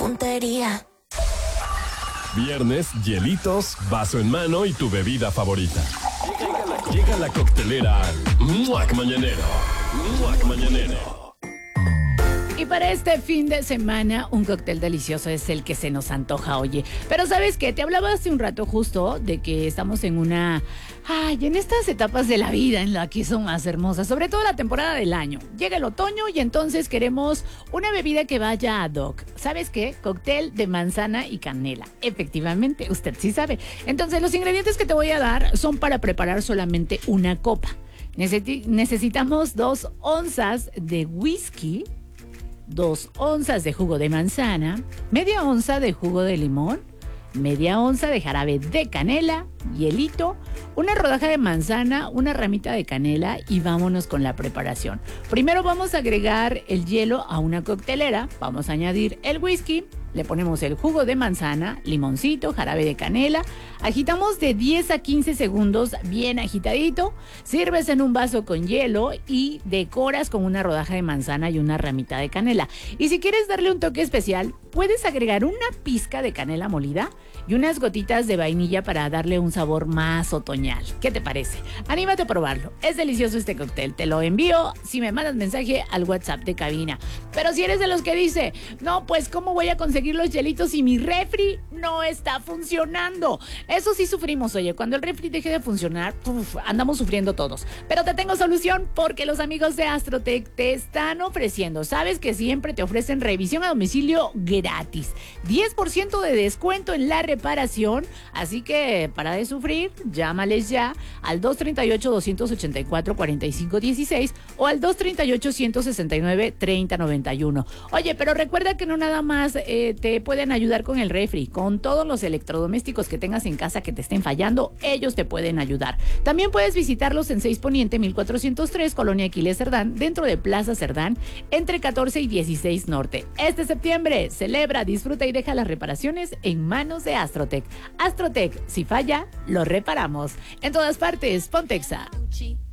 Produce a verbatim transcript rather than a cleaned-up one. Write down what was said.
tontería. Viernes, hielitos, vaso en mano y tu bebida favorita. Llega la, llega la coctelera al Muac Mañanero. Muac Mañanero. Y para este fin de semana, un cóctel delicioso es el que se nos antoja, oye. Pero ¿sabes qué? Te hablaba hace un rato justo de que estamos en una... Ay, en estas etapas de la vida en las que son más hermosas, sobre todo la temporada del año. Llega el otoño y entonces queremos una bebida que vaya ad hoc. ¿Sabes qué? Cóctel de manzana y canela. Efectivamente, usted sí sabe. Entonces, los ingredientes que te voy a dar son para preparar solamente una copa. Necesi- necesitamos dos onzas de whisky, dos onzas de jugo de manzana, media onza de jugo de limón, media onza de jarabe de canela, hielito, una rodaja de manzana, una ramita de canela y vámonos con la preparación. Primero vamos a agregar el hielo a una coctelera, vamos a añadir el whisky, le ponemos el jugo de manzana, limoncito, jarabe de canela, agitamos de diez a quince segundos bien agitadito, sirves en un vaso con hielo y decoras con una rodaja de manzana y una ramita de canela. Y si quieres darle un toque especial, puedes agregar una pizca de canela molida y unas gotitas de vainilla para darle un sabor más otoñal. ¿Qué te parece? Anímate a probarlo. Es delicioso este cóctel. Te lo envío si me mandas mensaje al WhatsApp de cabina. Pero si eres de los que dice, no, pues ¿cómo voy a conseguir los hielitos si mi refri no está funcionando? Eso sí sufrimos, oye. Cuando el refri deje de funcionar, uf, andamos sufriendo todos. Pero te tengo solución porque los amigos de Astrotech te están ofreciendo. Sabes que siempre te ofrecen revisión a domicilio gratis. diez por ciento de descuento en la reparación. Así que para de sufrir, llámales ya al dos tres ocho, dos ocho cuatro, cuatro cinco uno seis o al dos tres ocho, uno seis nueve, tres cero nueve uno. Oye, pero recuerda que no nada más eh, te pueden ayudar con el refri, con todos los electrodomésticos que tengas en casa que te estén fallando, ellos te pueden ayudar. También puedes visitarlos en seis Poniente mil cuatrocientos tres, Colonia Aquiles Cerdán, dentro de Plaza Cerdán, entre catorce y dieciséis Norte. Este septiembre, celebra, disfruta y deja las reparaciones en manos de Astrotech. Astrotech, si falla, lo reparamos. En todas partes, Pontexa.